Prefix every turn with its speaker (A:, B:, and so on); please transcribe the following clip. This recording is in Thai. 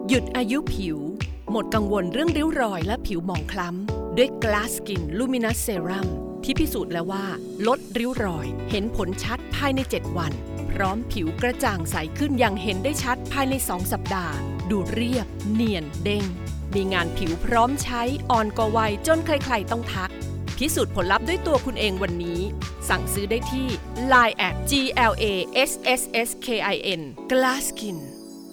A: หยุดอายุผิวหมดกังวลเรื่องริ้วรอยและผิวหมองคล้ำด้วย Glass Skin Luminous Serum ที่พิสูจน์แล้วว่าลดริ้วรอยเห็นผลชัดภายใน 7 วันพร้อมผิวกระจ่างใสขึ้นอย่างเห็นได้ชัดภายใน 2 สัปดาห์ดูเรียบเนียนเด้งมีงานผิวพร้อมใช้อ่อนกว่าวัยจนใครๆต้องทักพิสูจน์ผลลัพธ์ด้วยตัวคุณเองวันนี้สั่งซื้อได้ที่ Line@ GLASSSKIN Glass Skin